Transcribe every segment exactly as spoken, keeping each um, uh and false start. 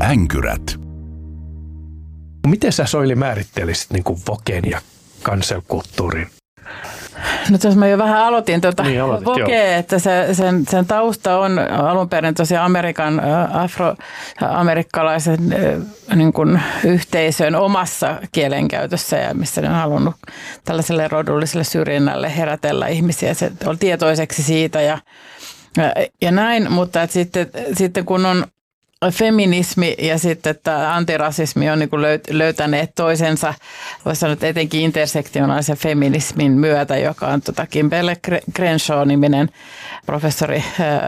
Änkyrät. Miten sä, Soili, määrittelisit niin kuin Voken ja cancel-kulttuurin? No tuossa mä jo vähän aloitin tuota niin, aloitit, Vokea, että se, sen, sen tausta on alun perin tosiaan Amerikan, afroamerikkalaisen niin kuin yhteisön omassa kielenkäytössä ja missä ne on halunnut tällaiselle rodulliselle syrjinnälle herätellä ihmisiä. Se on tietoiseksi siitä ja, ja näin, mutta että sitten, sitten kun on feminismi ja sitten tämä antirasismi on niin kuin löytäneet toisensa, voisi sanoa, että etenkin intersektionaalisen feminismin myötä, joka on tota Kimberly Crenshaw-niminen professori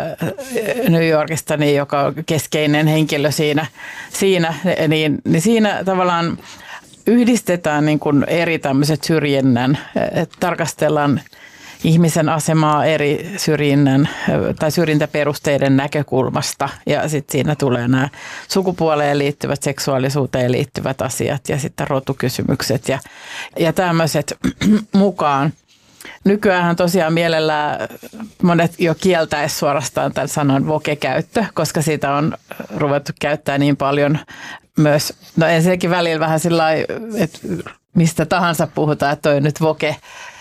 New Yorkista, niin joka on keskeinen henkilö siinä, siinä niin, niin siinä tavallaan yhdistetään niin kuin eri tämmöiset syrjinnän, että tarkastellaan ihmisen asemaa eri syrjinnän tai syrjintäperusteiden näkökulmasta ja sitten siinä tulee nämä sukupuoleen liittyvät, seksuaalisuuteen liittyvät asiat ja sitten rotukysymykset ja, ja tämmöiset mukaan. Nykyäänhän tosiaan mielellään monet jo kieltäisi suorastaan tämän sanan voke-käyttö, koska siitä on ruvettu käyttää niin paljon myös, no ensinnäkin välillä vähän sillä lailla, että mistä tahansa puhutaan, että toi nyt voke,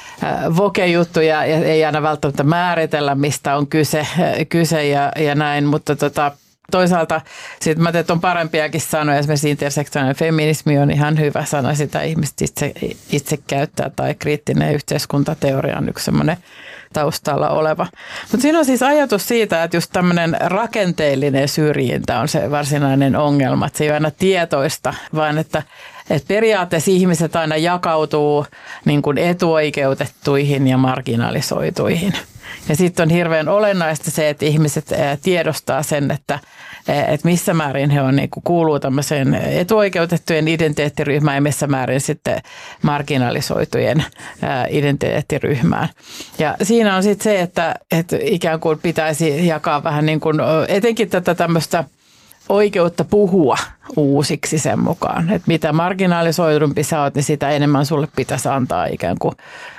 voke-juttuja ja ei aina välttämättä määritellä, mistä on kyse, kyse ja, ja näin, mutta tota, toisaalta sitten mä teet on parempiakin sanoja, esimerkiksi intersektionaalinen feminismi on ihan hyvä sana, sitä ihmiset itse, itse käyttää, tai kriittinen yhteiskuntateoria on yksi semmoinen taustalla oleva. Mutta siinä on siis ajatus siitä, että just tämmöinen rakenteellinen syrjintä on se varsinainen ongelma, että se ei ole aina tietoista, vaan että että periaatteessa ihmiset aina jakautuu niin kuin etuoikeutettuihin ja marginalisoituihin. Ja sitten on hirveän olennaista se, että ihmiset tiedostaa sen, että, että missä määrin he on, niin kuin kuuluu tämmöiseen etuoikeutettujen identiteettiryhmään ja missä määrin sitten marginalisoitujen identiteettiryhmään. Ja siinä on sitten se, että, että ikään kuin pitäisi jakaa vähän niin kuin etenkin tätä tämmöistä oikeutta puhua uusiksi sen mukaan. Että mitä marginalisoidumpi sä oot, niin sitä enemmän sulle pitäisi antaa ikään kuin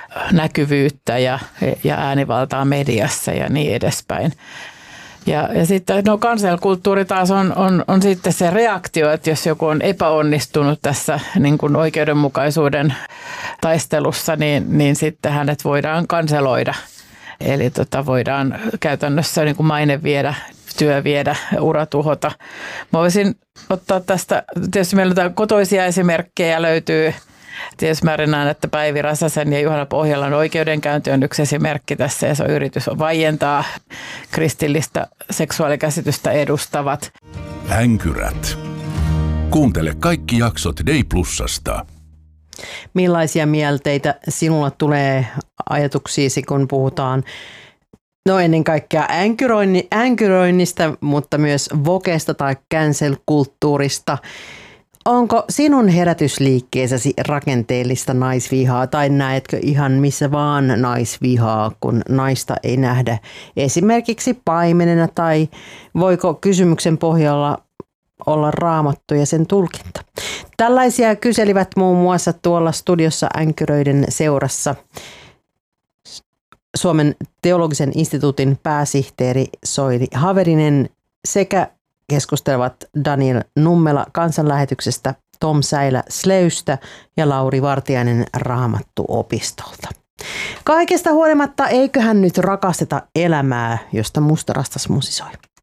näkyvyyttä ja, ja äänivaltaa mediassa ja niin edespäin. Ja, ja sitten no cancel-kulttuuri taas on, on, on sitten se reaktio, että jos joku on epäonnistunut tässä niin kuin oikeudenmukaisuuden taistelussa, niin, niin sitten hänet voidaan kanseloida. Eli tota, voidaan käytännössä niin kuin maine viedä, työ viedä, ura tuhota. Mä voisin ottaa tästä, tietysti meillä on kotoisia esimerkkejä löytyy. Tietysti mä näen, että Päivi Räsäsen ja Juhana Pohjolan oikeudenkäynti on yksi esimerkki tässä ja se on yritys vaientaa kristillistä seksuaalikäsitystä edustavat. Änkyrät. Kuuntele kaikki jaksot Day Plusasta. Millaisia mielteitä sinulla tulee ajatuksiisi, kun puhutaan no ennen kaikkea änkyröinni, änkyröinnistä, mutta myös vokesta tai cancel-kulttuurista? Onko sinun herätysliikkeessäsi rakenteellista naisvihaa tai näetkö ihan missä vaan naisvihaa, kun naista ei nähdä esimerkiksi paimenena, tai voiko kysymyksen pohjalla olla Raamattu ja sen tulkinta? Tällaisia kyselivät muun muassa tuolla studiossa Änkyröiden seurassa Suomen teologisen instituutin pääsihteeri Soili Haverinen sekä keskustelevat Daniel Nummela kansanlähetyksestä, Tom Säilä Sleystä ja Lauri Vartiainen Raamattuopistolta. Kaikesta huolimatta eiköhän nyt rakasteta elämää, josta mustarastas musisoi.